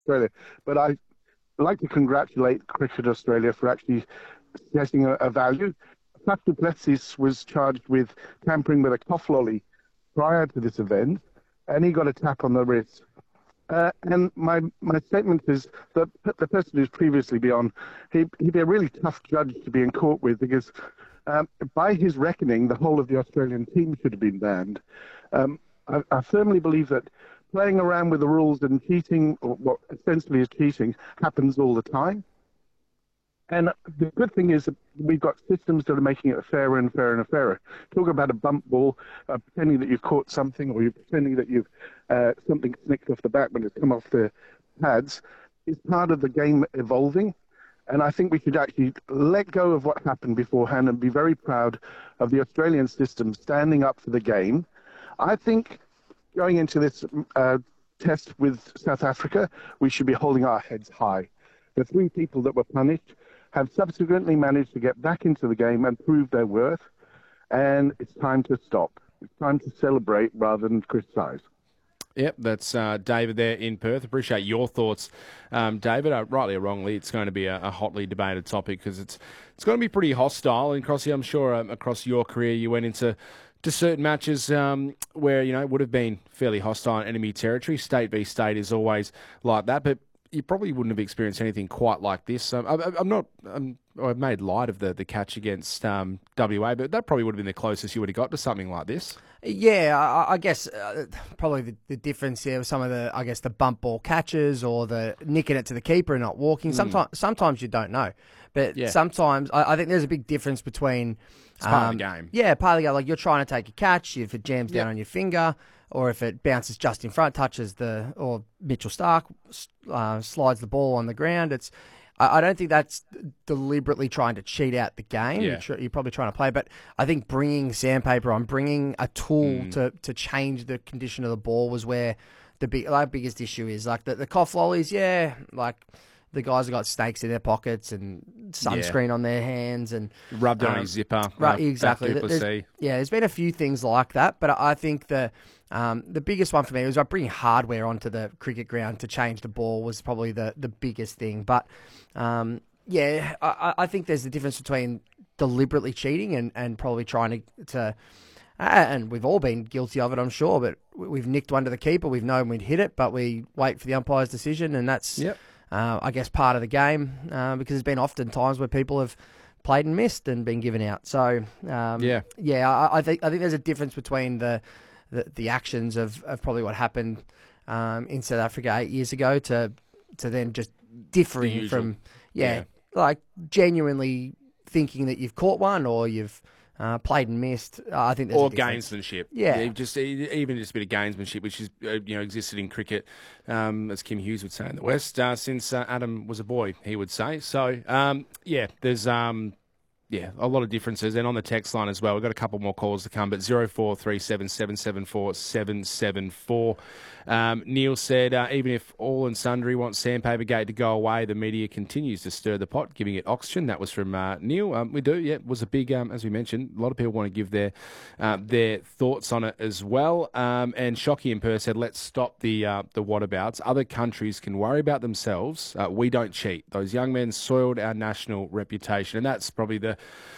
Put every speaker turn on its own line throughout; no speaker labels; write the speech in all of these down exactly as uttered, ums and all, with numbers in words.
Australia. But I like to congratulate Cricket Australia for actually setting a, a value. Faf du Plessis was charged with tampering with a cough lolly prior to this event, and he got a tap on the wrist. Uh, and my my statement is that the person who's previously been on, he, he'd be a really tough judge to be in court with because um, by his reckoning, the whole of the Australian team should have been banned. Um, I, I firmly believe that playing around with the rules and cheating, or what essentially is cheating, happens all the time. And the good thing is that we've got systems that are making it fairer and fairer and fairer. Talk about a bump ball, uh, pretending that you've caught something, or you're pretending that you've uh, something snicked off the bat when it's come off the pads, is part of the game evolving. And I think we should actually let go of what happened beforehand and be very proud of the Australian system standing up for the game. I think going into this uh, test with South Africa, we should be holding our heads high. The three people that were punished have subsequently managed to get back into the game and prove their worth, and it's time to stop. It's time to celebrate rather than criticise.
Yep, that's uh, David there in Perth. Appreciate your thoughts, um, David. Uh, rightly or wrongly, it's going to be a, a hotly debated topic because it's it's going to be pretty hostile. And Crossy, I'm sure um, across your career you went into to certain matches um, where you know it would have been fairly hostile in enemy territory. State v state is always like that, but you probably wouldn't have experienced anything quite like this. Um, I, I'm not. I'm, I've made light of the, the catch against um, W A, but that probably would have been the closest you would have got to something like this.
Yeah, I, I guess uh, probably the, the difference here with some of the, I guess, the bump ball catches or the nicking it to the keeper and not walking. Mm. Sometimes, sometimes you don't know, but yeah. sometimes I, I think there's a big difference between.
It's part
um,
of the game.
Yeah, part of the game. Like you're trying to take a catch, if it jams
yep.
down on your finger, or if it bounces just in front, touches the, or Mitchell Starc uh, slides the ball on the ground. It's, I, I don't think that's deliberately trying to cheat out the game.
Yeah.
You're, tr- you're probably trying to play, but I think bringing sandpaper on, bringing a tool
mm.
to, to change the condition of the ball was where the big, like, biggest issue is. Like the, the cough lollies, yeah, like the guys have got snakes in their pockets and sunscreen yeah. on their hands and
rubbed
um,
on his zipper.
Right, uh, exactly.
There's,
yeah, there's been a few things like that, but I think the um, the biggest one for me was like bringing hardware onto the cricket ground to change the ball was probably the, the biggest thing. But um, yeah, I, I think there's a difference between deliberately cheating and, and probably trying to, to and we've all been guilty of it, I'm sure, but we've nicked one to the keeper. We've known we'd hit it, but we wait for the umpire's decision, and that's,
yep.
uh, I guess, part of the game uh, because there's been often times where people have played and missed and been given out. So um,
yeah,
yeah, I, I think I think there's a difference between the the, the actions of, of probably what happened um, in South Africa eight years ago to to then just differing from yeah, yeah, like genuinely thinking that you've caught one or you've uh, played and missed. Uh, I think there's
or
a difference.
gamesmanship.
Yeah.
yeah, just even just a bit of gamesmanship, which is uh, you know existed in cricket, um, as Kim Hughes would say in the West, uh, since uh, Adam was a boy, he would say. So um, yeah, there's. Um, Yeah, a lot of differences. And on the text line as well, we've got a couple more calls to come, but zero four three seven seven seven four seven seven four. Um, Neil said, uh, even if all and sundry want Sandpaper Gate to go away, the media continues to stir the pot, giving it oxygen. That was from uh, Neil. Um, we do, yeah, it was a big, um, as we mentioned, a lot of people want to give their uh, their thoughts on it as well. Um, and Shockey in Perth said, let's stop the uh, the whatabouts. Other countries can worry about themselves. Uh, we don't cheat. Those young men soiled our national reputation. And that's probably the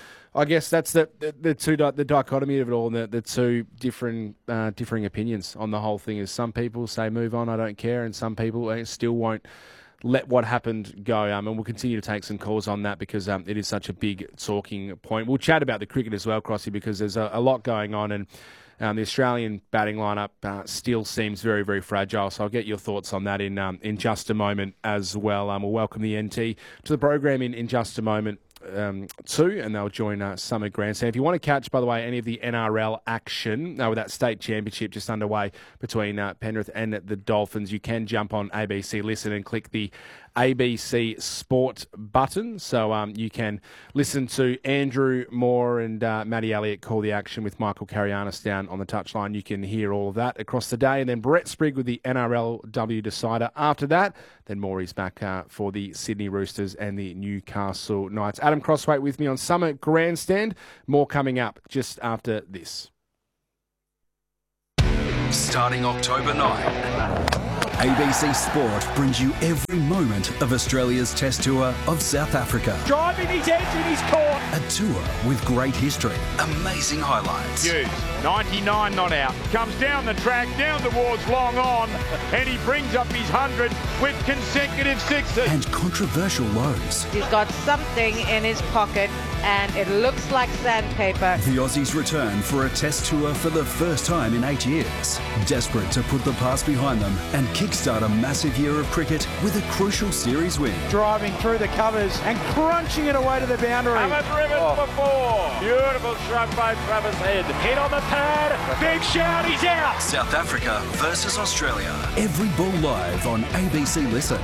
I guess that's the the, the two the dichotomy of it all, and the, the two different uh, differing opinions on the whole thing. Is some people say move on, I don't care, and some people uh, still won't let what happened go. Um, and we'll continue to take some calls on that because um, it is such a big talking point. We'll chat about the cricket as well, Crossy, because there's a, a lot going on, and um, the Australian batting lineup uh, still seems very, very fragile. So I'll get your thoughts on that in um, in just a moment as well. Um, we'll welcome the N T to the program in, in just a moment. Um, too, and they'll join uh, Summer Grandstand. If you want to catch, by the way, any of the N R L action uh, with that state championship just underway between uh, Penrith and the Dolphins, you can jump on A B C Listen and click the A B C Sport button. So um, you can listen to Andrew Moore and uh, Matty Elliott call the action with Michael Carianis down on the touchline. You can hear all of that across the day. And then Brett Sprigg with the N R L W decider after that. Then Maury's back uh, for the Sydney Roosters and the Newcastle Knights. Adam Crosswaite with me on Summer Grandstand. More coming up just after this.
Starting October ninth. A B C Sport brings you every moment of Australia's Test Tour of South Africa.
Driving his edge and he's caught.
A tour with great history, amazing highlights.
Hughes, ninety-nine not out. Comes down the track, down towards long on, and he brings up his hundred with consecutive sixes.
And controversial lows.
He's got something in his pocket and it looks like sandpaper.
The Aussies return for a Test Tour for the first time in eight years. Desperate to put the past behind them and kickstart a massive year of cricket with a crucial series win.
Driving through the covers and crunching it away to the boundary.
Haven't driven oh. before. Beautiful shrug by Travis Head. Hit on the pad. Big shout, he's out.
South Africa versus Australia. Every ball live on A B C Listen.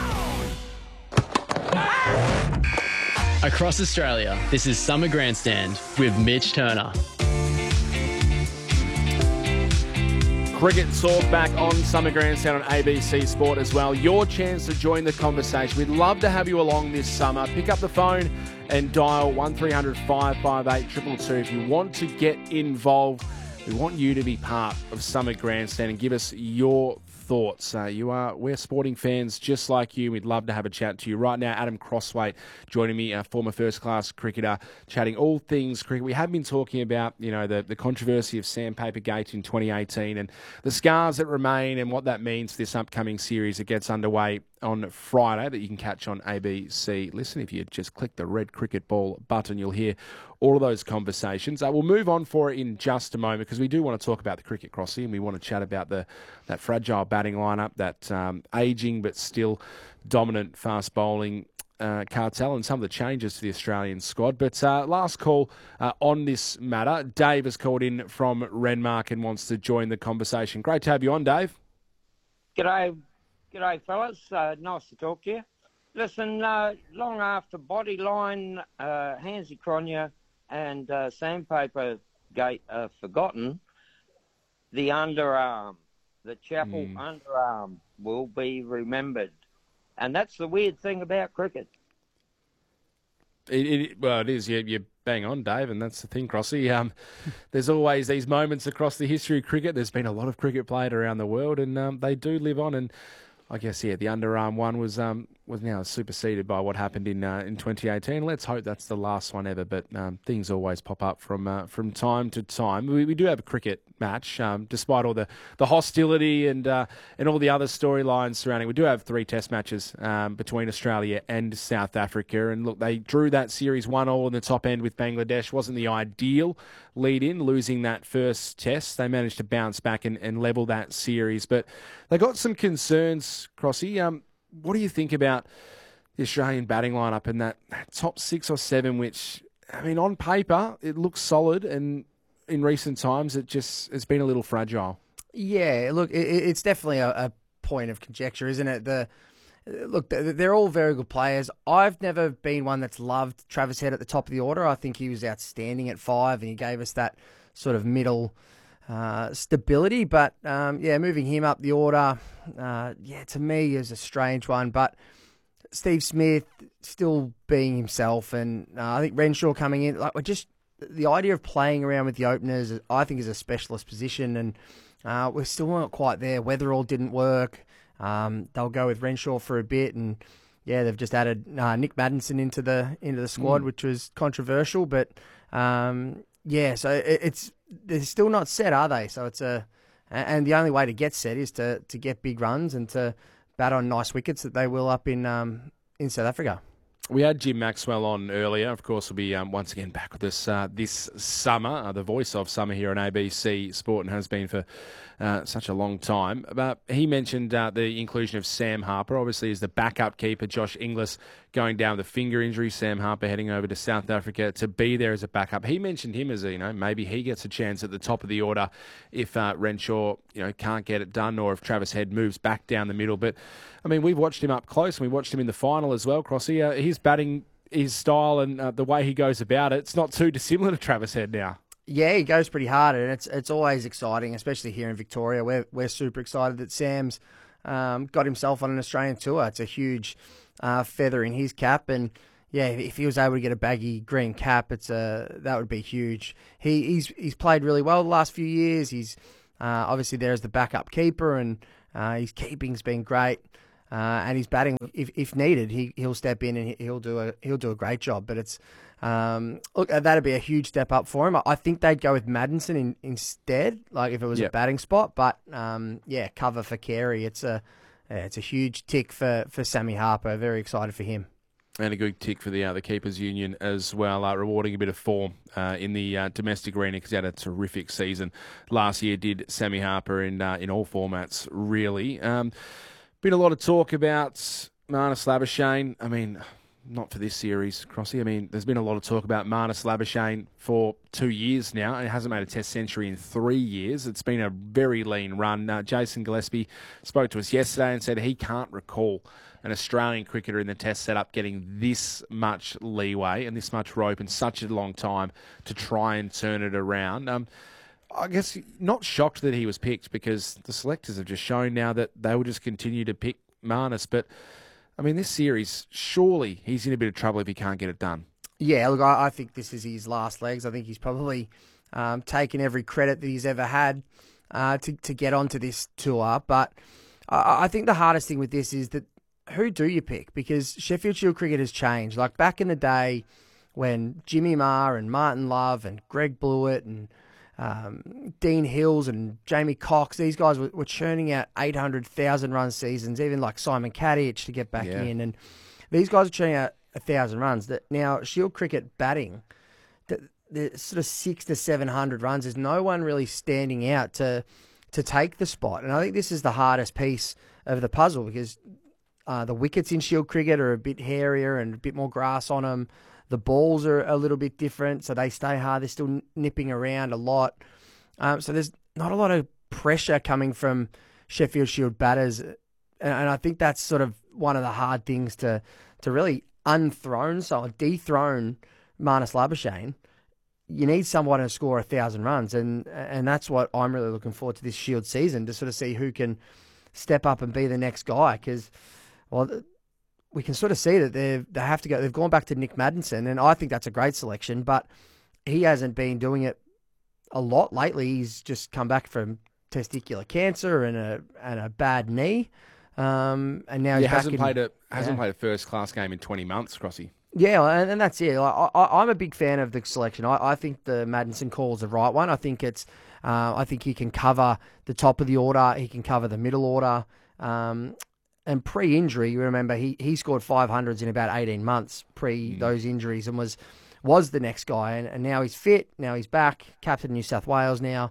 Across Australia, this is Summer Grandstand with Mitch Turner.
Cricket Talk back on Summer Grandstand on A B C Sport as well. Your chance to join the conversation. We'd love to have you along this summer. Pick up the phone and dial one three hundred five five eight two two two if you want to get involved. We want you to be part of Summer Grandstand and give us your thoughts. Uh, you are, we're sporting fans just like you. We'd love to have a chat to you. Right now, Adam Crosswaite joining me, a former first-class cricketer, chatting all things cricket. We have been talking about, you know, the, the controversy of Sandpaper Gate in twenty eighteen and the scars that remain and what that means for this upcoming series that gets underway on Friday that you can catch on A B C. Listen, if you just click the red cricket ball button, you'll hear all of those conversations. Uh, we'll move on for it in just a moment because we do want to talk about the cricket, Crossy, and we want to chat about the that fragile batting lineup, that um, ageing but still dominant fast bowling uh, cartel and some of the changes to the Australian squad. But uh, last call uh, on this matter. Dave has called in from Renmark and wants to join the conversation. Great to have you on, Dave.
G'day, g'day fellas. Uh, nice to talk to you. Listen, uh, long after Bodyline, uh, Hansie Cronje and uh, Sandpaper Gate are forgotten, the underarm, the Chapel mm. underarm will be remembered. And that's the weird thing about cricket.
It, it, well, it is. You, you're bang on, Dave, and that's the thing, Crossy. Um, there's always these moments across the history of cricket. There's been a lot of cricket played around the world, and um, they do live on. And I guess, yeah, the underarm one was um, was now superseded by what happened in uh, in twenty eighteen. Let's hope that's the last one ever, but um, things always pop up from uh, from time to time. We, we do have a cricket match, um, despite all the, the hostility and uh, and all the other storylines surrounding. We do have three test matches um, between Australia and South Africa, and look, they drew that series one all in the top end with Bangladesh. Wasn't the ideal lead-in, losing that first test. They managed to bounce back and, and level that series, but they got some concerns, Crossy. Um, what do you think about the Australian batting lineup and that top six or seven, which, I mean, on paper, it looks solid, and in recent times, it just it's been a little fragile.
Yeah, look, it, it's definitely a, a point of conjecture, isn't it? The Look, they're all very good players. I've never been one that's loved Travis Head at the top of the order. I think he was outstanding at five, and he gave us that sort of middle uh, stability. But, um, yeah, moving him up the order, uh, yeah, to me is a strange one. But Steve Smith still being himself, and uh, I think Renshaw coming in, like, we're just the idea of playing around with the openers, I think, is a specialist position, and uh, we're still not quite there. Weatherall didn't work. Um, they'll go with Renshaw for a bit, and yeah, they've just added uh, Nick Maddinson into the into the squad, mm. which was controversial. But um, yeah, so it, it's they're still not set, are they? So it's a and the only way to get set is to to get big runs and to bat on nice wickets that they will up in um, in South Africa.
We had Jim Maxwell on earlier. Of course, we'll be um, once again back with us uh, this summer, uh, the voice of summer here on A B C Sport, and has been for uh, such a long time. But he mentioned uh, the inclusion of Sam Harper, obviously, as the backup keeper. Josh Inglis going down with a finger injury. Sam Harper heading over to South Africa to be there as a backup. He mentioned him as a, you know, maybe he gets a chance at the top of the order if uh, Renshaw, you know, can't get it done, or if Travis Head moves back down the middle. But I mean, we've watched him up close, and we watched him in the final as well, Crossy. Uh, his batting, his style, and uh, the way he goes about it, it's not too dissimilar to Travis Head now.
Yeah, he goes pretty hard, and it's it's always exciting, especially here in Victoria. We're we're super excited that Sam's um, got himself on an Australian tour. It's a huge uh, feather in his cap, and yeah, if he was able to get a baggy green cap, it's a that would be huge. He he's he's played really well the last few years. He's uh, obviously there as the backup keeper, and Uh, his keeping's been great. Uh, and his batting, if if needed, he he'll step in and he'll do a he'll do a great job. But it's um, look, that'd be a huge step up for him. I think they'd go with Maddinson in, instead, like if it was
yep.
a batting spot. But um, yeah, cover for Carey. It's a yeah, it's a huge tick for, for Sammy Harper. Very excited for him.
And a good tick for the uh, the Keepers Union as well, uh, rewarding a bit of form uh, in the uh, domestic arena because he had a terrific season last year. Did Sammy Harper in uh, in all formats really. Um, Been a lot of talk about Marnus Labuschagne. I mean, not for this series, Crossy. I mean, there's been a lot of talk about Marnus Labuschagne for two years now, and he hasn't made a Test century in three years. It's been a very lean run. Uh, Jason Gillespie spoke to us yesterday and said he can't recall an Australian cricketer in the Test setup getting this much leeway and this much rope in such a long time to try and turn it around. Um, I guess not shocked that he was picked because the selectors have just shown now that they will just continue to pick Marnus. But, I mean, this series, surely he's in a bit of trouble if he can't get it done.
Yeah, look, I, I think this is his last legs. I think he's probably um, taken every credit that he's ever had uh, to, to get onto this tour. But I, I think the hardest thing with this is that who do you pick? Because Sheffield Shield cricket has changed. Like back in the day when Jimmy Marr and Martin Love and Greg Blewett and Um, Dean Hills and Jamie Cox, these guys were, were churning out eight hundred thousand run seasons, even like Simon Kadich to get back
yeah.
in. And these guys are churning out one thousand runs. That now, Shield cricket batting, the, the sort of six to seven hundred runs, there's no one really standing out to to take the spot. And I think this is the hardest piece of the puzzle because uh, the wickets in Shield cricket are a bit hairier and a bit more grass on them. The balls are a little bit different, so they stay hard. They're still nipping around a lot. Um, so there's not a lot of pressure coming from Sheffield Shield batters. And, and I think that's sort of one of the hard things to to really unthrone, so dethrone Marnus Labuschagne. You need someone to score a thousand runs, and and that's what I'm really looking forward to this Shield season, to sort of see who can step up and be the next guy. Because, well, we can sort of see that they they have to go. They've gone back to Nick Maddinson, and I think that's a great selection. But he hasn't been doing it a lot lately. He's just come back from testicular cancer and a and a bad knee, um, and now
he
he's
hasn't
back
played
in,
a hasn't
yeah.
played a first class game in twenty months, Crossy.
Yeah, and, and that's it. Like, I, I, I'm a big fan of the selection. I, I think the Maddinson call is the right one. I think it's. Uh, I think he can cover the top of the order. He can cover the middle order. Um, And pre-injury, you remember, he, he scored five hundreds in about eighteen months pre mm. those injuries and was was the next guy. And, and now he's fit. Now he's back. Captain New South Wales now.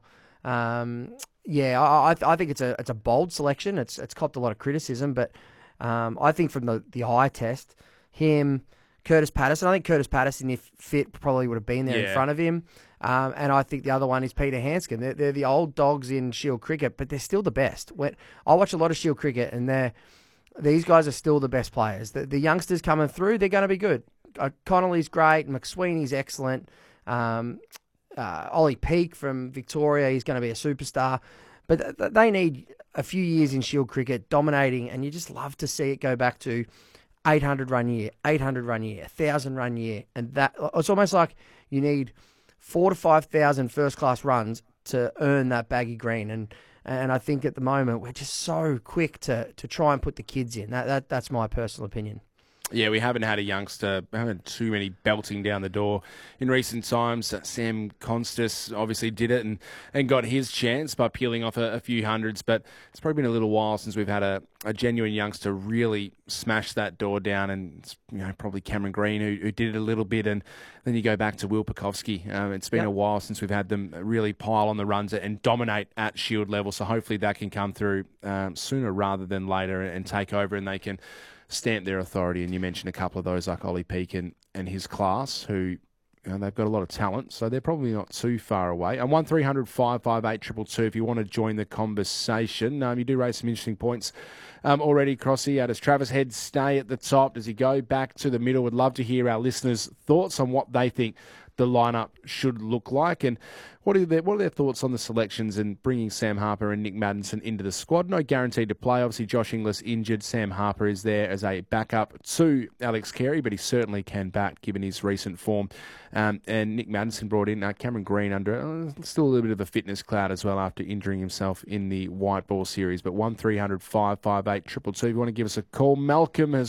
Um, yeah, I, I think it's a it's a bold selection. It's it's copped a lot of criticism, but um, I think from the, the eye test, him, Curtis Patterson. I think Curtis Patterson, if fit, probably would have been there
yeah.
in front of him. Um, and I think the other one is Peter Handscomb. They're, they're the old dogs in Shield cricket, but they're still the best. When, I watch a lot of Shield cricket, and they're these guys are still the best players. The, the youngsters coming through, they're going to be good. Uh, Connolly's great. McSweeney's excellent. Um, uh, Ollie Peake from Victoria, he's going to be a superstar. But th- th- they need a few years in Shield cricket dominating, and you just love to see it go back to eight hundred run year, eight hundred run year, one thousand run year. And that it's almost like you need four to five thousand first-class runs to earn that baggy green. And And I think at the moment we're just so quick to to try and put the kids in. That, that that's my personal opinion.
Yeah, we haven't had a youngster, haven't too many belting down the door in recent times. Sam Constas obviously did it and, and got his chance by peeling off a, a few hundreds, but it's probably been a little while since we've had a, a genuine youngster really smash that door down, and it's, you know, probably Cameron Green who, who did it a little bit, and then you go back to Will Pukowski. Um, it's been yep. a while since we've had them really pile on the runs and dominate at Shield level, so hopefully that can come through um, sooner rather than later and take over, and they can stamp their authority. And you mentioned a couple of those like Ollie Peake and, and his class, who, you know, they've got a lot of talent, so they're probably not too far away. And one three hundred, five five eight, two two two if you want to join the conversation. Um, you do raise some interesting points um, already, Crossy. Uh, does Travis Head stay at the top? Does he go back to the middle? Would love to hear our listeners' thoughts on what they think the lineup should look like. And what are their, what are their thoughts on the selections and bringing Sam Harper and Nick Maddinson into the squad? No guaranteed to play. Obviously, Josh Inglis injured. Sam Harper is there as a backup to Alex Carey, but he certainly can bat given his recent form. Um, and Nick Maddinson brought in uh, Cameron Green under uh, still a little bit of a fitness cloud as well after injuring himself in the white ball series. But one three hundred five five eight triple two. If you want to give us a call, Malcolm has